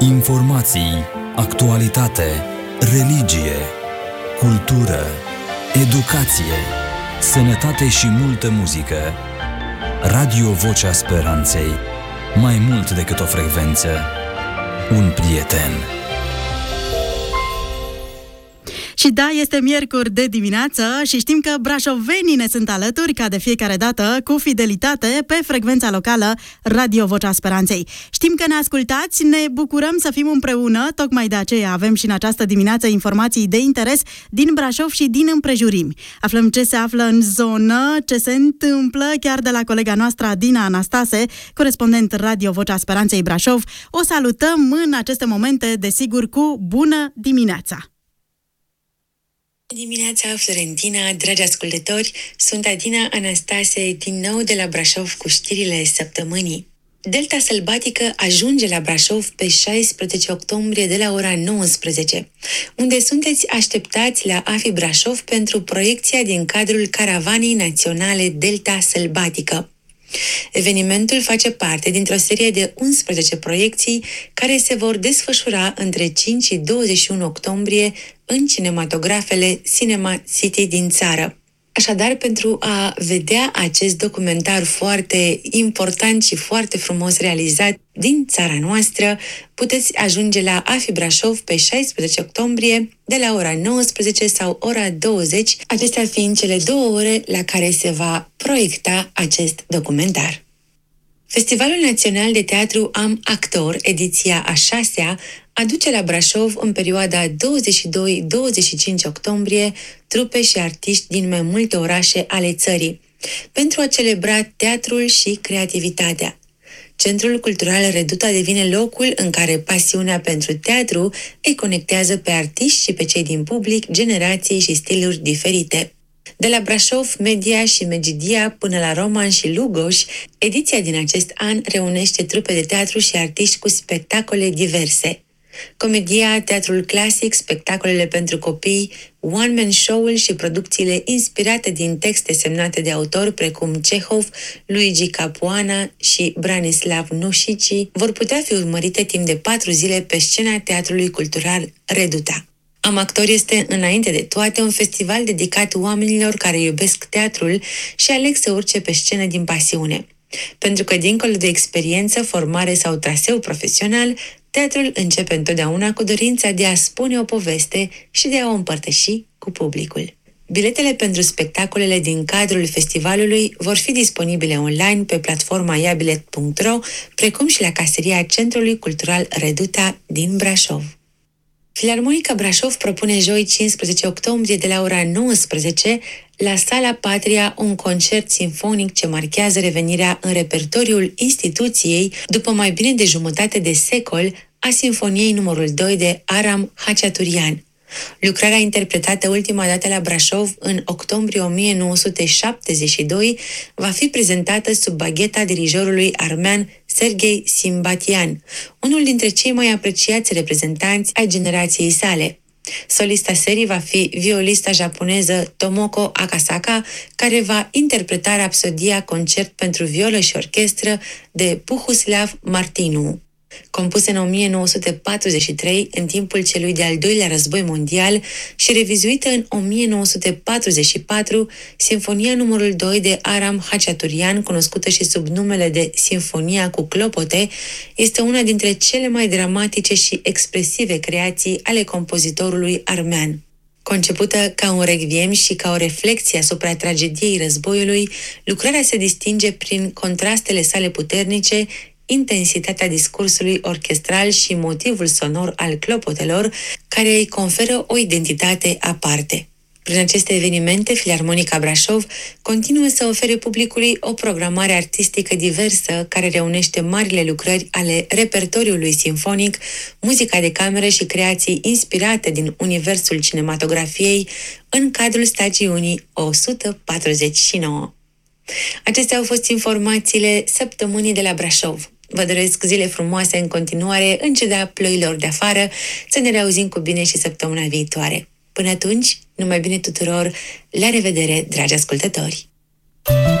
Informații, actualitate, religie, cultură, educație, sănătate și multă muzică. Radio Vocea Speranței. Mai mult decât o frecvență, un prieten. Și da, este miercuri de dimineață și știm că brașovenii ne sunt alături, ca de fiecare dată, cu fidelitate, pe frecvența locală Radio Vocea Speranței. Știm că ne ascultați, ne bucurăm să fim împreună, tocmai de aceea avem și în această dimineață informații de interes din Brașov și din împrejurimi. Aflăm ce se află în zonă, ce se întâmplă chiar de la colega noastră Adina Anastase, corespondent Radio Vocea Speranței Brașov. O salutăm în aceste momente, desigur, cu bună dimineața! Dimineața, Florentina, dragi ascultători, sunt Adina Anastase, din nou de la Brașov cu știrile săptămânii. Delta sălbatică ajunge la Brașov pe 16 octombrie de la ora 19, unde sunteți așteptați la AFI Brașov pentru proiecția din cadrul Caravanei Naționale Delta Sălbatică. Evenimentul face parte dintr-o serie de 11 proiecții care se vor desfășura între 5 și 21 octombrie în cinematografele Cinema City din țară. Așadar, pentru a vedea acest documentar foarte important și foarte frumos realizat din țara noastră, puteți ajunge la AFI Brașov pe 16 octombrie de la ora 19 sau ora 20, acestea fiind cele 2 ore la care se va proiecta acest documentar. Festivalul Național de Teatru Am Actor, ediția a 6-a, aduce la Brașov în perioada 22-25 octombrie trupe și artiști din mai multe orașe ale țării, pentru a celebra teatrul și creativitatea. Centrul Cultural Reduta devine locul în care pasiunea pentru teatru îi conectează pe artiști și pe cei din public, generații și stiluri diferite. De la Brașov, Media și Megidia până la Roman și Lugoș, ediția din acest an reunește trupe de teatru și artiști cu spectacole diverse. Comedia, teatrul clasic, spectacolele pentru copii, one-man show-ul și producțiile inspirate din texte semnate de autori precum Cehov, Luigi Capuana și Branislav Nușici vor putea fi urmărite timp de 4 zile pe scena Teatrului Cultural Reduta. Am Actor este, înainte de toate, un festival dedicat oamenilor care iubesc teatrul și aleg să urce pe scenă din pasiune. Pentru că, dincolo de experiență, formare sau traseu profesional, teatrul începe întotdeauna cu dorința de a spune o poveste și de a o împărtăși cu publicul. Biletele pentru spectacolele din cadrul festivalului vor fi disponibile online pe platforma iabilet.ro, precum și la caseria Centrului Cultural Reduta din Brașov. Filarmonica Brașov propune joi 15 octombrie de la ora 19 la Sala Patria un concert simfonic ce marchează revenirea în repertoriul instituției după mai bine de jumătate de secol a Sinfoniei numărul 2 de Aram Haciaturian. Lucrarea interpretată ultima dată la Brașov în octombrie 1972 va fi prezentată sub bagheta dirijorului armean Serghei Simbatian, unul dintre cei mai apreciați reprezentanți ai generației sale. Solista serii va fi violista japoneză Tomoko Akasaka, care va interpreta rapsodia Concert pentru violă și orchestră de Puhuslav Martinu. Compusă în 1943, în timpul celui de-al doilea război mondial și revizuită în 1944, Sinfonia numărul 2 de Aram Haciaturian, cunoscută și sub numele de Sinfonia cu clopote, este una dintre cele mai dramatice și expresive creații ale compozitorului armean. Concepută ca un requiem și ca o reflecție asupra tragediei războiului, lucrarea se distinge prin contrastele sale puternice, intensitatea discursului orchestral și motivul sonor al clopotelor, care îi conferă o identitate aparte. Prin aceste evenimente, Filarmonica Brașov continuă să ofere publicului o programare artistică diversă care reunește marile lucrări ale repertoriului simfonic, muzica de cameră și creații inspirate din universul cinematografiei în cadrul stagiunii 149. Acestea au fost informațiile săptămânii de la Brașov. Vă doresc zile frumoase în continuare, în ciuda ploilor de afară, să ne reauzim cu bine și săptămâna viitoare. Până atunci, numai bine tuturor, la revedere, dragi ascultători!